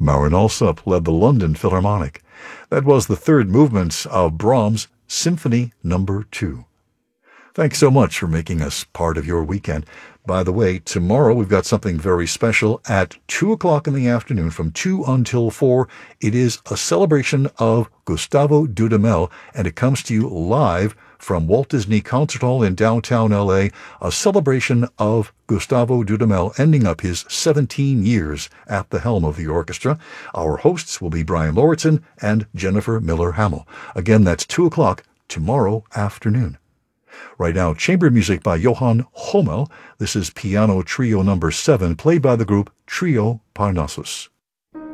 Marin Alsop led the London Philharmonic. That was the third movement of Brahms' Symphony No. 2. Thanks so much for making us part of your weekend. By the way, tomorrow we've got something very special at 2 o'clock in the afternoon from 2 until 4. It is a celebration of Gustavo Dudamel, and it comes to you live from Walt Disney Concert Hall in downtown L.A., a celebration of Gustavo Dudamel ending up his 17 years at the helm of the orchestra. Our hosts will be Brian Lauritsen and Jennifer Miller-Hamill. Again, that's 2 o'clock tomorrow afternoon. Right now, chamber music by Johann Hommel. This is Piano Trio No. 7, played by the group Trio Parnassus.